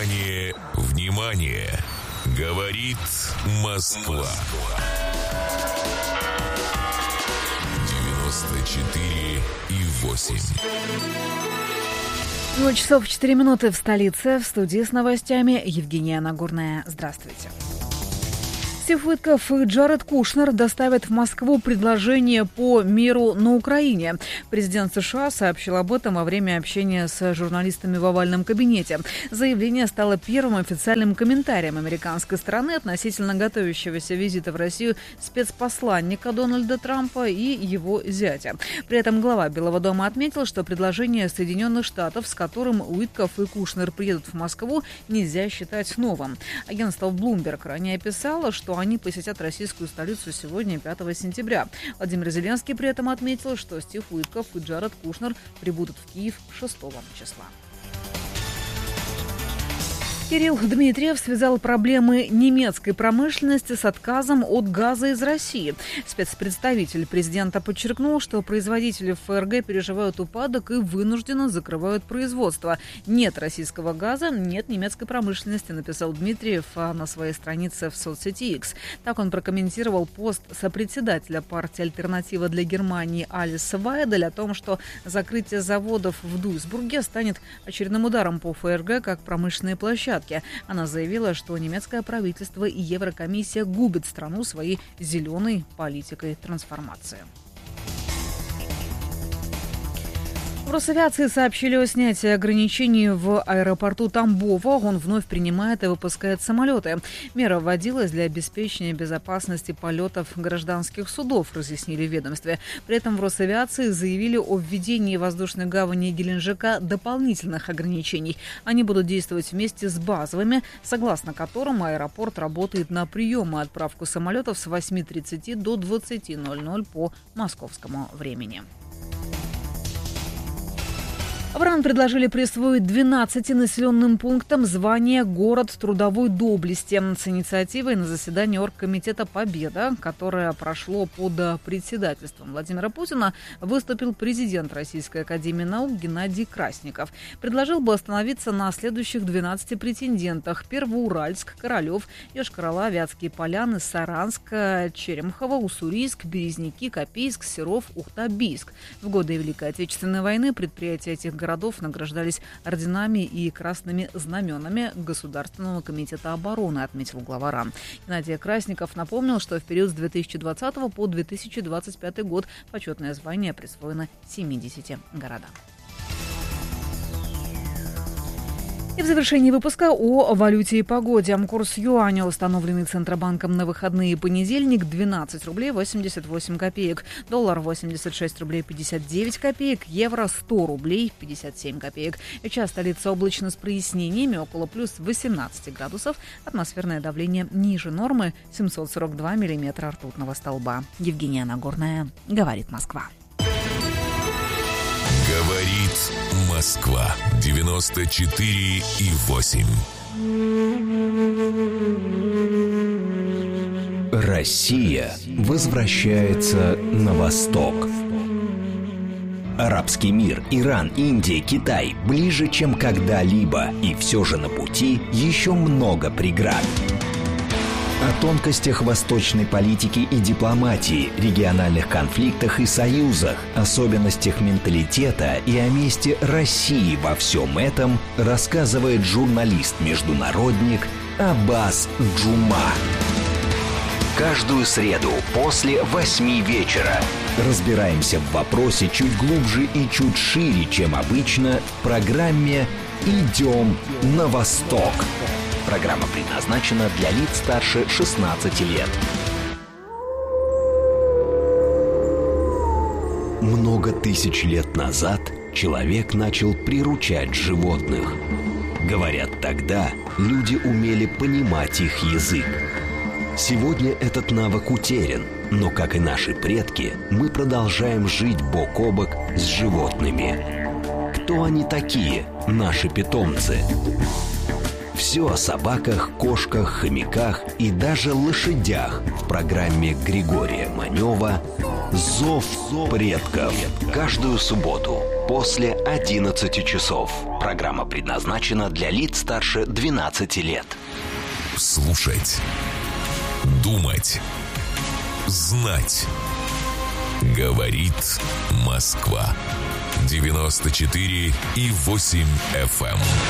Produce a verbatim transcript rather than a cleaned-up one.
Внимание, внимание! Говорит Москва. девяносто четыре и восемь. ноль часов четыре минуты в столице. В студии с новостями Евгения Нагорная. Здравствуйте. Стив Уиткоф и Джаред Кушнер доставят в Москву предложение по миру на Украине. Президент США сообщил об этом во время общения с журналистами в овальном кабинете. Заявление стало первым официальным комментарием американской стороны относительно готовящегося визита в Россию спецпосланника Дональда Трампа и его зятя. При этом глава Белого дома отметил, что предложение Соединенных Штатов, с которым Уиткоф и Кушнер приедут в Москву, нельзя считать новым. Агентство Bloomberg ранее писало, что они посетят российскую столицу сегодня, пятого сентября. Владимир Зеленский при этом отметил, что Стив Уиткоф и Джаред Кушнер прибудут в Киев шестого числа. Кирилл Дмитриев связал проблемы немецкой промышленности с отказом от газа из России. Спецпредставитель президента подчеркнул, что производители ФРГ переживают упадок и вынужденно закрывают производство. Нет российского газа, нет немецкой промышленности, написал Дмитриев на своей странице в соцсети X. Так он прокомментировал пост сопредседателя партии «Альтернатива для Германии» Алис Вайдель о том, что закрытие заводов в Дуйсбурге станет очередным ударом по ФРГ как промышленной площадке. Она заявила, что немецкое правительство и Еврокомиссия губят страну своей зеленой политикой трансформации. В Росавиации сообщили о снятии ограничений в аэропорту Тамбова. Он вновь принимает и выпускает самолеты. Мера вводилась для обеспечения безопасности полетов гражданских судов, разъяснили в ведомстве. При этом в Росавиации заявили о введении воздушной гавани Геленджика дополнительных ограничений. Они будут действовать вместе с базовыми, согласно которым аэропорт работает на прием и отправку самолетов с восьми тридцати до двадцати ноль-ноль по московскому времени. В РАН предложили присвоить двенадцати населенным пунктам звание «Город трудовой доблести». С инициативой на заседании оргкомитета «Победа», которое прошло под председательством Владимира Путина, выступил президент Российской академии наук Геннадий Красников. Предложил бы остановиться на следующих двенадцати претендентах: Первоуральск, Королев, Йошкар-Ола, Вятские Поляны, Саранск, Черемхово, Уссурийск, Березники, Копейск, Серов, Ухта-Бийск. В годы Великой Отечественной войны предприятия этих городов награждались орденами и красными знаменами Государственного комитета обороны, отметил глава РАН. Геннадий Красников напомнил, что в период с две тысячи двадцатого по две тысячи двадцать пятый год почетное звание присвоено семидесяти городам. И в завершении выпуска о валюте и погоде. Курс юаня, установленный Центробанком на выходные и понедельник, двенадцать рублей восемьдесят восемь копеек. Доллар восемьдесят шесть рублей пятьдесят девять копеек. Евро сто рублей пятьдесят семь копеек. Сейчас столица облачно с прояснениями, около плюс восемнадцати градусов. Атмосферное давление ниже нормы, семьсот сорок два миллиметра ртутного столба. Евгения Нагорная, говорит Москва. Говорит Москва. девяносто четыре и восемь. Россия возвращается на восток. Арабский мир, Иран, Индия, Китай ближе, чем когда-либо. И все же на пути еще много преград. О тонкостях восточной политики и дипломатии, региональных конфликтах и союзах, особенностях менталитета и о месте России во всем этом рассказывает журналист-международник Аббас Джума. Каждую среду после восьми вечера разбираемся в вопросе чуть глубже и чуть шире, чем обычно, в программе «Идем на восток». Программа предназначена для лиц старше шестнадцати лет. Много тысяч лет назад человек начал приручать животных. Говорят, тогда люди умели понимать их язык. Сегодня этот навык утерян, но, как и наши предки, мы продолжаем жить бок о бок с животными. Кто они такие, наши питомцы? Все о собаках, кошках, хомяках и даже лошадях в программе Григория Манева «Зов предков». Каждую субботу после одиннадцати часов. Программа предназначена для лиц старше двенадцати лет. Слушать. Думать. Знать. Говорит Москва. девяносто четыре и восемь эф эм.